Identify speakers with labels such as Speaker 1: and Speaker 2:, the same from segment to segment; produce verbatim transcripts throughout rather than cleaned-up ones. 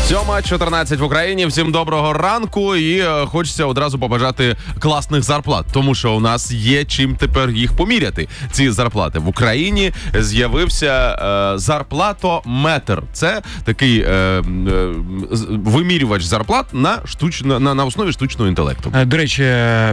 Speaker 1: сьома чотирнадцять в Україні. Всім доброго ранку. І е, хочеться одразу побажати класних зарплат, тому що у нас є чим тепер їх поміряти. Ці зарплати в Україні з'явився е, зарплатометр. Це такий е, е, вимірювач зарплат на штучно на, на основі штучного інтелекту.
Speaker 2: До речі,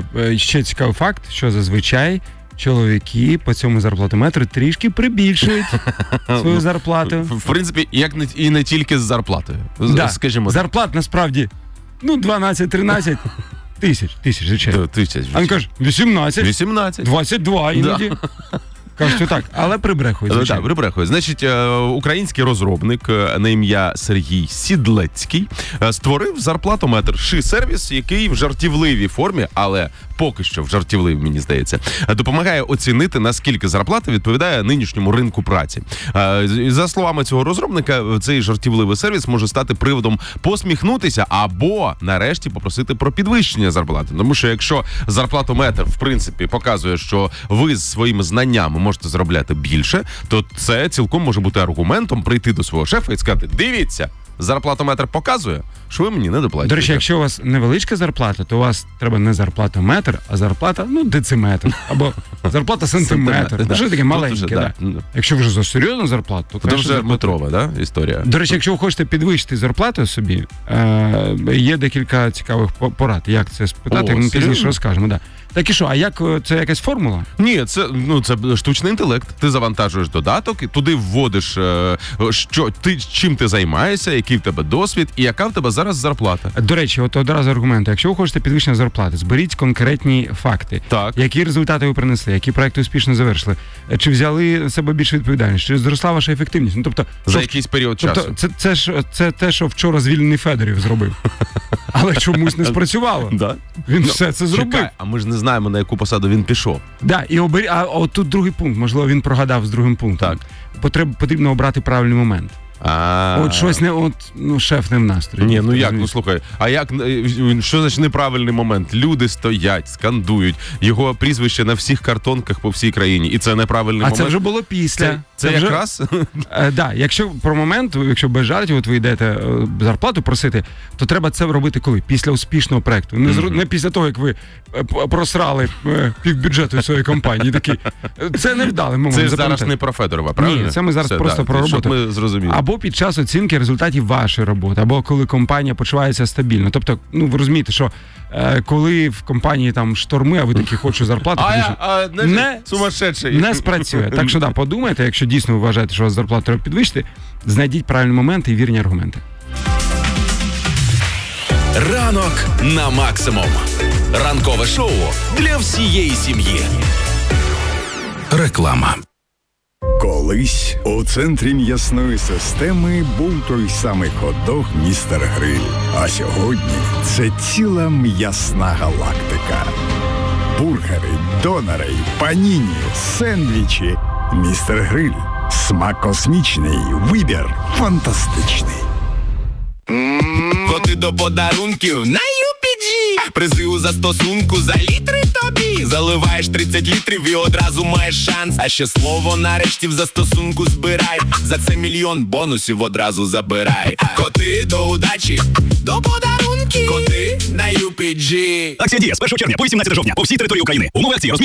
Speaker 2: ще цікавий факт, що зазвичай чоловіки по цьому зарплатометру трішки прибільшують свою зарплату.
Speaker 1: В принципі, як не, і не тільки з зарплатою.
Speaker 2: Да.
Speaker 1: Скажімо.
Speaker 2: Зарплат насправді, ну, дванадцять-тринадцять тисяч, тисяч, звичайно.
Speaker 1: Тисяч.
Speaker 2: А він каже, вісімнадцять,
Speaker 1: вісімнадцять,
Speaker 2: двадцять два іноді. Да. Кажуть, так, але прибрехують, звичайно.
Speaker 1: Так, прибрехують. Значить, український розробник на ім'я Сергій Сідлецький створив зарплатометр Ши-сервіс, який в жартівливій формі, але поки що в жартівливій, мені здається, допомагає оцінити, наскільки зарплата відповідає нинішньому ринку праці. За словами цього розробника, цей жартівливий сервіс може стати приводом посміхнутися або, нарешті, попросити про підвищення зарплати. Тому що якщо зарплатометр, в принципі, показує, що ви з своїми знаннями можете заробляти більше, то це цілком може бути аргументом прийти до свого шефа і сказати: дивіться, зарплатометр показує, що ви мені не доплачуєте.
Speaker 2: До речі, якщо у вас невеличка зарплата, то у вас треба не зарплатометр, а зарплата, ну, дециметр. Або зарплата сантиметр.
Speaker 1: Да.
Speaker 2: Що таке маленьке,
Speaker 1: вже,
Speaker 2: да.
Speaker 1: Да.
Speaker 2: Якщо вже за серйозну зарплату, то
Speaker 1: це вже метрова, да, історія.
Speaker 2: До речі, якщо ви хочете підвищити зарплату собі, е- є декілька цікавих порад. Як це спитати,
Speaker 1: О,
Speaker 2: ми пізніше
Speaker 1: серйозно?
Speaker 2: розкажемо. Да. Так і що, а як, це якась формула?
Speaker 1: Ні, це, ну, це штучний інтелект. Ти завантажуєш додаток, і туди вводиш, е, що ти, чим ти займаєшся, який в тебе досвід і яка в тебе зараз зарплата.
Speaker 2: До речі, от одразу аргументи. Якщо ви хочете підвищення зарплати, зберіть конкретні факти.
Speaker 1: Так.
Speaker 2: Які результати ви принесли, які проекти успішно завершили, чи взяли на себе більше відповідальність, чи зросла ваша ефективність. Ну, тобто,
Speaker 1: За
Speaker 2: що,
Speaker 1: якийсь період
Speaker 2: тобто,
Speaker 1: часу.
Speaker 2: Це, це, це, це те, що вчора звільнений Федорів зробив. Але чомусь не спрацювало.
Speaker 1: Да?
Speaker 2: Він
Speaker 1: Ну,
Speaker 2: все це зробив.
Speaker 1: Чекай, а ми ж не знаємо, на яку посаду він пішов.
Speaker 2: Да, і обері... А от тут другий пункт, можливо, він прогадав з другим пунктом.
Speaker 1: Так.
Speaker 2: Потреб... Потрібно обрати правильний момент.
Speaker 1: А
Speaker 2: От щось не, от, ну, шеф не в настрої.
Speaker 1: Ні, ну як, ну слухай, а як, що значить неправильний момент? Люди стоять, скандують, його прізвище на всіх картонках по всій країні, і це неправильний
Speaker 2: а
Speaker 1: момент.
Speaker 2: А це вже було після.
Speaker 1: Це, це, це якраз?
Speaker 2: Е, да, якщо про момент, якщо без жартів, от ви йдете е, зарплату просити, то треба це робити коли? Після успішного проекту. Не, mm-hmm. не після того, як ви е, просрали е, півбюджету своєї компанії. Такі, це невдалий момент.
Speaker 1: Це зараз не про Федорова, правильно?
Speaker 2: Ні, це ми зараз
Speaker 1: Все,
Speaker 2: просто
Speaker 1: да,
Speaker 2: про роботу.
Speaker 1: Щоб ми зрозуміли.
Speaker 2: Або під час оцінки результатів вашої роботи, або коли компанія почувається стабільно. Тобто, ну ви розумієте, що е, коли в компанії там шторми, а ви такі хочете зарплату,
Speaker 1: а я, а, не,
Speaker 2: не,
Speaker 1: сумасшедший.
Speaker 2: не спрацює. Так що да, подумайте, якщо дійсно ви вважаєте, що у вас зарплату треба підвищити, знайдіть правильні моменти і вірні аргументи.
Speaker 3: Ранок на максимум. Ранкове шоу для всієї сім'ї. Реклама.
Speaker 4: Колись у центрі м'ясної системи був той самий хот-дог «Містер Гриль». А сьогодні це ціла м'ясна галактика. Бургери, донори, паніні, сендвічі. «Містер Гриль». Смак космічний, вибір фантастичний.
Speaker 5: Коти до подарунків на ю пі джі. Призи у застосунку за літри тобі. Заливаєш тридцять літрів і одразу маєш шанс. А ще слово нарешті в застосунку збирай. За це мільйон бонусів одразу забирай. Коти до удачі, до подарунків. Коти на ю пі джі.
Speaker 6: Акція діє з першого червня по вісімнадцяте жовтня по всій території України. Умови акції розміщені